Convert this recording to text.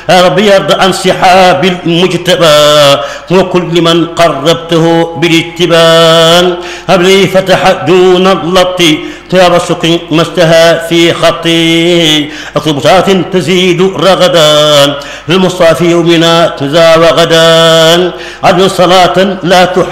ربي يرضى عن سحاب المجتبى وكل من قربته بالاتبان. هب لي فتح دون اللطي طياب سقي مستها في خطي اطلب ساعة تزيد رغدا للمصطفى يومنا تزا وغدا عدل صلاة لا